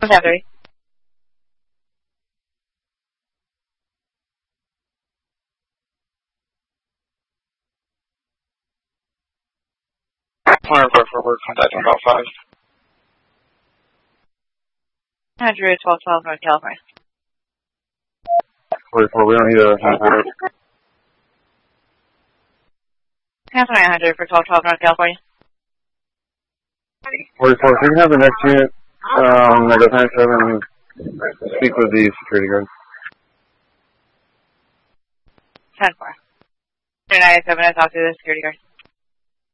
10-3. Forward, contact on about 5. 100, 1212, North California. 44, we don't need a transport. Cancel 900 for 1212, North California. 44, if you can have the next unit, that goes 97, speak with the security guard. 10-4. 397, I talked to the security guard.